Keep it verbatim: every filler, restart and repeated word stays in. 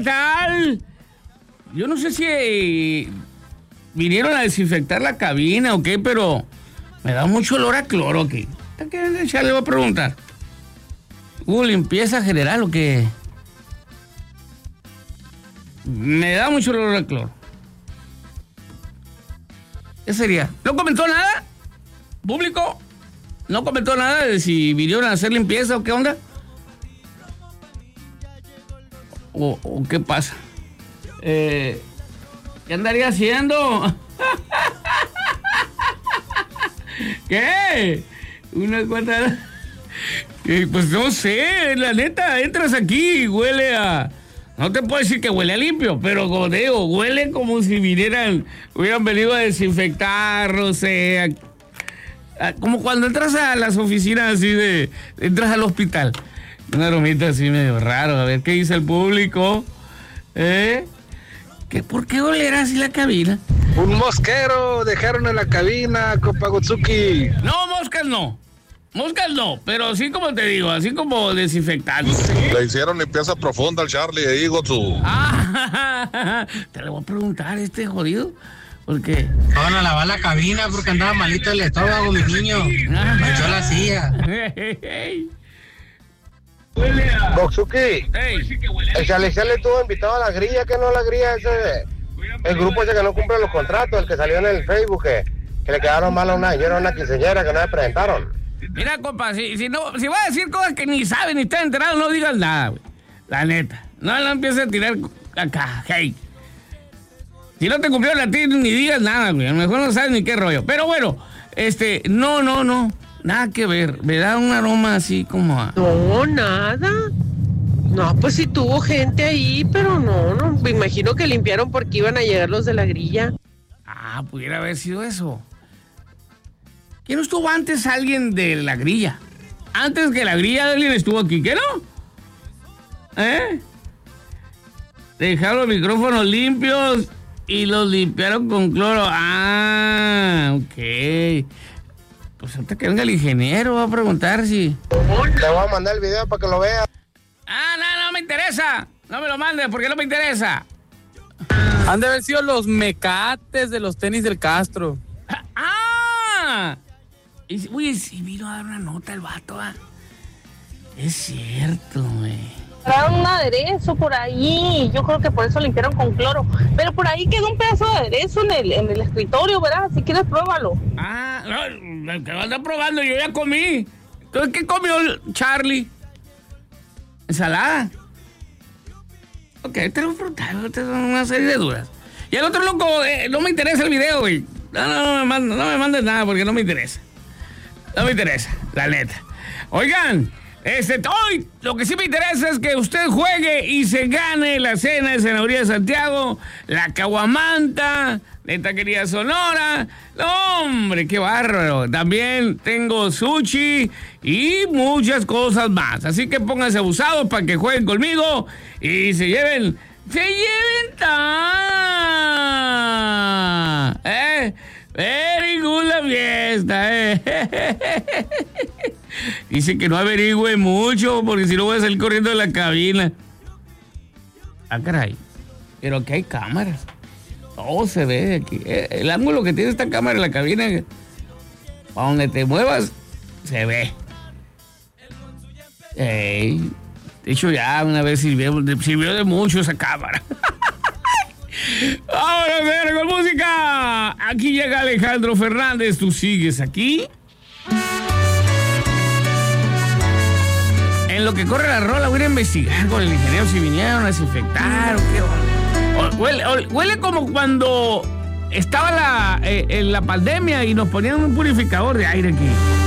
tal? Yo no sé si eh, vinieron a desinfectar la cabina o qué, pero me da mucho olor a cloro aquí. Ya le voy a preguntar. ¿Hubo limpieza general o qué? Me da mucho olor a cloro. ¿Qué sería? ¿No comentó nada? ¿Público? ¿No comentó nada de si vinieron a hacer limpieza o qué onda? ¿O, o qué pasa? Eh, ¿Qué andaría haciendo? ¿Qué? Una cuanta... Eh, pues no sé, la neta, entras aquí y huele a... No te puedo decir que huele a limpio, pero como te digo, huele como si vinieran, hubieran venido a desinfectar, no sé, a, a, como cuando entras a las oficinas así de, entras al hospital. Una bromita así medio raro, a ver qué dice el público, ¿eh? ¿Qué, ¿Por qué olerá así la cabina? Un mosquero dejaron en la cabina, compa Gutsuki. No, moscas no. Moscas no, pero así como te digo, así como desinfectando. Le hicieron limpieza profunda al Charlie ahí, Gotsu. Ah, te lo voy a preguntar, este jodido. ¿Por qué? Van a lavar la cabina porque andaba malito el estómago, mi niño. Me echó la silla. Gotsuki, el Charlie le estuvo invitado a la grilla, que no la grilla ese, el grupo ese que no cumple los contratos, el que salió en el Facebook, que, que le quedaron mal a una señora, una quinceañera que no le presentaron. Mira, compa, si, si, no, si va a decir cosas que ni sabe ni está enterado, no digas nada, güey. La neta. No, no empieces a tirar acá, hey. Si no te cumplieron a ti, ni digas nada, güey. A lo mejor no sabes ni qué rollo. Pero bueno, este, no, no, no. Nada que ver. Me da un aroma así como a... No, nada. No, pues sí tuvo gente ahí, pero no, no. Me imagino que limpiaron porque iban a llegar los de la grilla. Ah, pudiera haber sido eso. ¿Quién no estuvo antes alguien de la grilla? Antes que la grilla alguien estuvo aquí, ¿qué no? ¿Eh? Dejaron los micrófonos limpios y los limpiaron con cloro. Ah, ok. Pues ahorita que venga el ingeniero va a preguntar si... Te voy a mandar el video para que lo veas. Ah, no, no me interesa. No me lo mandes porque no me interesa. Han de haber sido los mecates de los tenis del Castro. ¡Ah! Y, uy, sí vino a dar una nota el vato, ¿ah? Es cierto, güey. Trajeron un aderezo por ahí, yo creo que por eso limpiaron con cloro. Pero por ahí quedó un pedazo de aderezo en el, en el escritorio, ¿verdad? Si quieres, pruébalo. Ah, no, el que va a estar probando, yo ya comí. Entonces, ¿qué comió Charlie? ¿Ensalada? Ok, te lo preguntaron, tengo una serie de dudas. Y el otro loco, eh, no me interesa el video, güey. No, no, no me mandes, no me mandes nada porque no me interesa. No me interesa, la neta. Oigan, este, hoy lo que sí me interesa es que usted juegue y se gane la cena de Senaduría de Santiago, la caguamanta de Taquería Sonora. No, hombre, qué bárbaro. También tengo sushi y muchas cosas más. Así que pónganse abusados para que jueguen conmigo y se lleven, se lleven tan, ¿eh? Very good la fiesta, eh. Dice que no averigüe mucho porque si no voy a salir corriendo de la cabina. Ah, caray. Pero aquí hay cámaras. Todo se ve aquí. El ángulo que tiene esta cámara en la cabina, para donde te muevas, se ve. Ey. De hecho, ya una vez sirvió, sirvió de mucho esa cámara. Ahora a ver con música. Aquí llega Alejandro Fernández. ¿Tú sigues aquí? En lo que corre la rola voy a investigar con el ingeniero si vinieron a desinfectar o qué. O, huele, o, huele como cuando estaba la, eh, en la pandemia y nos ponían un purificador de aire aquí.